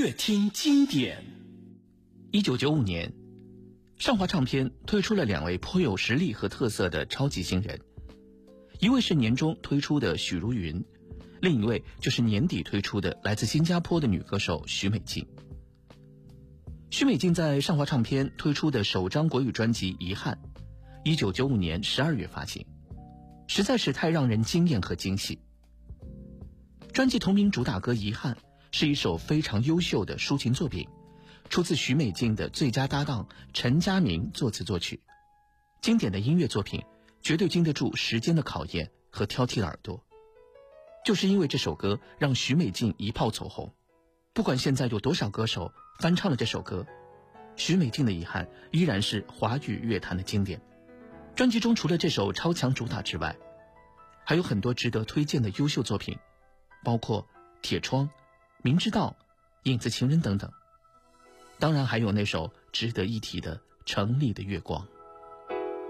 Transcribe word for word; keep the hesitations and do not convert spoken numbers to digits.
乐听经典。 一九九五年，上华唱片推出了两位颇有实力和特色的超级新人，一位是年中推出的许茹芸，另一位就是年底推出的来自新加坡的女歌手许美静。许美静在上华唱片推出的首张国语专辑《遗憾》，一九九五年十二月发行，实在是太让人惊艳和惊喜。专辑同名主打歌《遗憾》是一首非常优秀的抒情作品，出自许美静的最佳搭档陈嘉明作词作曲。经典的音乐作品绝对经得住时间的考验和挑剔的耳朵。就是因为这首歌让许美静一炮走红，不管现在有多少歌手翻唱了这首歌，许美静的《遗憾》依然是华语乐坛的经典。专辑中除了这首超强主打之外，还有很多值得推荐的优秀作品，包括《铁窗》、《明知道》、《影子情人》等等。当然还有那首值得一提的《城里的月光》。